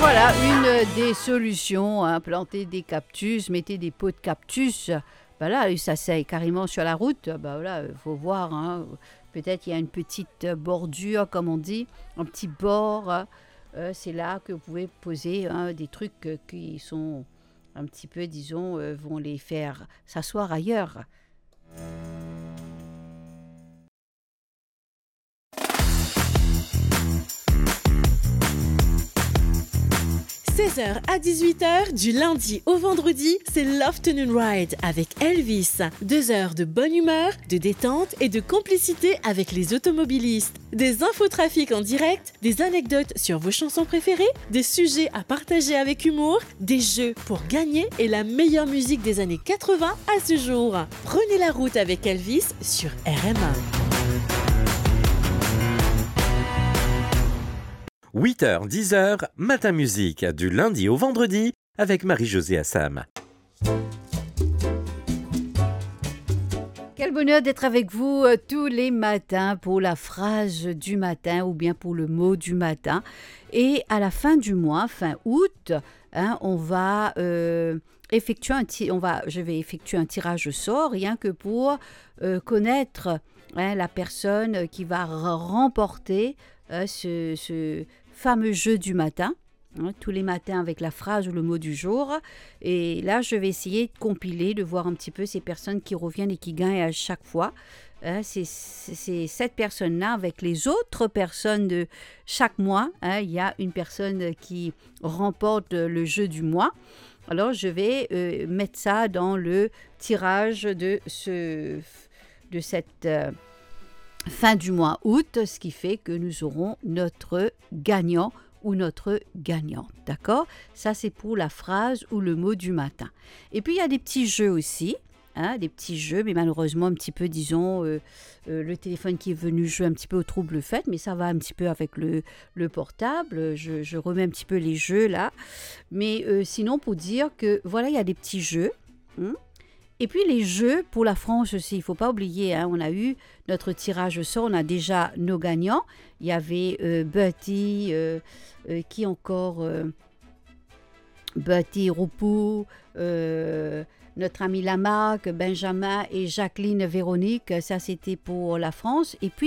Voilà une des solutions, hein, planter des cactus, mettez des pots de cactus. Ben là, ça c'est carrément sur la route. Ben voilà, faut voir. Hein, peut-être il y a une petite bordure, comme on dit, un petit bord. C'est là que vous pouvez poser hein, des trucs qui sont un petit peu, disons, vont les faire s'asseoir ailleurs. 16h à 18h, du lundi au vendredi, c'est l'Afternoon Ride avec Elvis. 2 heures de bonne humeur, de détente et de complicité avec les automobilistes. Des infotrafics en direct, des anecdotes sur vos chansons préférées, des sujets à partager avec humour, des jeux pour gagner et la meilleure musique des années 80 à ce jour. Prenez la route avec Elvis sur RMA. 8h, 10h, Matin Musique, du lundi au vendredi, avec Marie-Josée Assam. Quel bonheur d'être avec vous tous les matins pour la phrase du matin ou bien pour le mot du matin. Et à la fin du mois, fin août, hein, je vais effectuer un tirage au sort rien que pour connaître hein, la personne qui va remporter ce fameux jeu du matin, hein, tous les matins avec la phrase ou le mot du jour. Et là, je vais essayer de compiler, de voir un petit peu ces personnes qui reviennent et qui gagnent à chaque fois. C'est cette personne-là avec les autres personnes de chaque mois. Hein, il y a une personne qui remporte le jeu du mois. Alors, je vais mettre ça dans le tirage de cette... fin du mois août, ce qui fait que nous aurons notre gagnant ou notre gagnante, d'accord? Ça, c'est pour la phrase ou le mot du matin. Et puis, il y a des petits jeux aussi, hein, des petits jeux, mais malheureusement, un petit peu, disons, le téléphone qui est venu jouer un petit peu au trouble fait, mais ça va un petit peu avec le portable. Je remets un petit peu les jeux là. Mais sinon, pour dire que, voilà, il y a des petits jeux, Et puis les jeux pour la France aussi, il ne faut pas oublier, hein, on a eu notre tirage au sort, on a déjà nos gagnants. Il y avait Bertie, qui encore Bertie Roupou, notre ami Lamarck, Benjamin et Jacqueline Véronique, ça c'était pour la France. Et puis